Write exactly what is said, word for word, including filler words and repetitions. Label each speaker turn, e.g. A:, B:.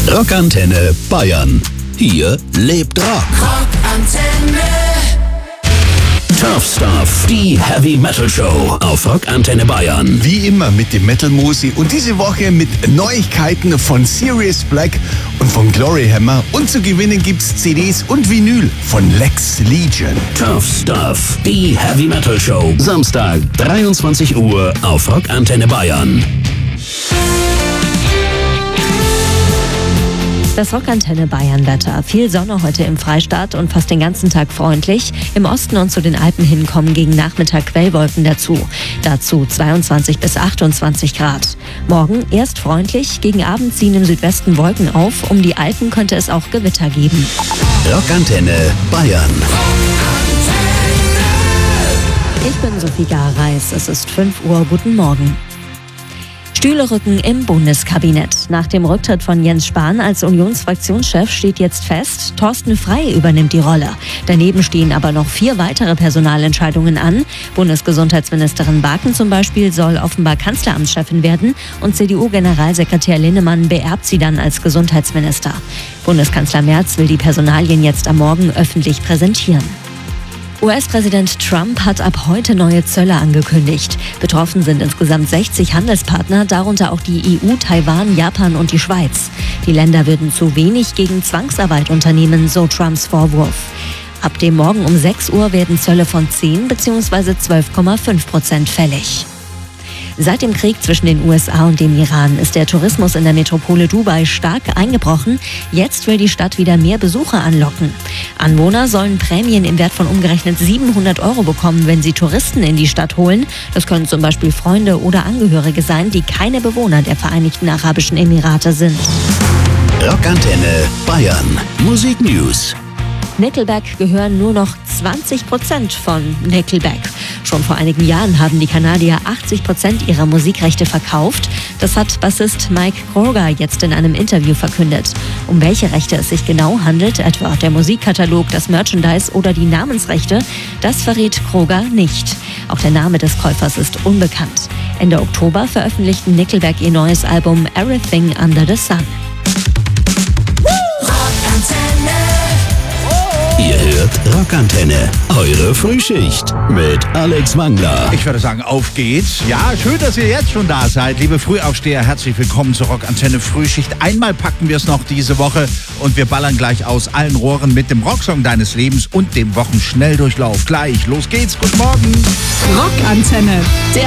A: Rockantenne Bayern. Hier lebt Rock.
B: Rockantenne.
A: Tough Stuff, die Heavy Metal Show auf Rockantenne Bayern.
C: Wie immer mit dem Metal Musi und diese Woche mit Neuigkeiten von Sirius Black und von Glory Hammer. Und zu gewinnen gibt's C Ds und Vinyl von Lex Legion.
A: Tough Stuff, die Heavy Metal Show. Samstag, dreiundzwanzig Uhr auf Rockantenne Bayern.
D: Das Rockantenne Bayern-Wetter. Viel Sonne heute im Freistaat und fast den ganzen Tag freundlich. Im Osten und zu den Alpen hin kommen gegen Nachmittag Quellwolken dazu. Dazu zweiundzwanzig bis achtundzwanzig Grad. Morgen erst freundlich, gegen Abend ziehen im Südwesten Wolken auf. Um die Alpen könnte es auch Gewitter geben.
A: Rockantenne Bayern.
D: Ich bin Sophie Garreis. Es ist fünf Uhr. Guten Morgen. Stühle rücken im Bundeskabinett. Nach dem Rücktritt von Jens Spahn als Unionsfraktionschef steht jetzt fest, Thorsten Frey übernimmt die Rolle. Daneben stehen aber noch vier weitere Personalentscheidungen an. Bundesgesundheitsministerin Barken zum Beispiel soll offenbar Kanzleramtschefin werden und C D U-Generalsekretär Linnemann beerbt sie dann als Gesundheitsminister. Bundeskanzler Merz will die Personalien jetzt am Morgen öffentlich präsentieren. U S-Präsident Trump hat ab heute neue Zölle angekündigt. Betroffen sind insgesamt sechzig Handelspartner, darunter auch die E U, Taiwan, Japan und die Schweiz. Die Länder würden zu wenig gegen Zwangsarbeit unternehmen, so Trumps Vorwurf. Ab dem Morgen um sechs Uhr werden Zölle von zehn bzw. zwölf Komma fünf Prozent fällig. Seit dem Krieg zwischen den U S A und dem Iran ist der Tourismus in der Metropole Dubai stark eingebrochen. Jetzt will die Stadt wieder mehr Besucher anlocken. Anwohner sollen Prämien im Wert von umgerechnet siebenhundert Euro bekommen, wenn sie Touristen in die Stadt holen. Das können zum Beispiel Freunde oder Angehörige sein, die keine Bewohner der Vereinigten Arabischen Emirate sind.
A: Rockantenne Bayern. Musik News.
D: Nickelback gehören nur noch zwanzig Prozent von Nickelback. Schon vor einigen Jahren haben die Kanadier achtzig Prozent ihrer Musikrechte verkauft. Das hat Bassist Mike Kroger jetzt in einem Interview verkündet. Um welche Rechte es sich genau handelt, etwa der Musikkatalog, das Merchandise oder die Namensrechte, das verrät Kroger nicht. Auch der Name des Käufers ist unbekannt. Ende Oktober veröffentlichten Nickelback ihr neues Album Everything Under the Sun.
A: Ihr hört Rockantenne, eure Frühschicht mit Alex Wangler.
E: Ich würde sagen, auf geht's. Ja, schön, dass ihr jetzt schon da seid. Liebe Frühaufsteher, herzlich willkommen zur Rockantenne Frühschicht. Einmal packen wir es noch diese Woche und wir ballern gleich aus allen Rohren mit dem Rocksong deines Lebens und dem Wochenschnelldurchlauf. Gleich, los geht's, guten Morgen.
F: Rockantenne, der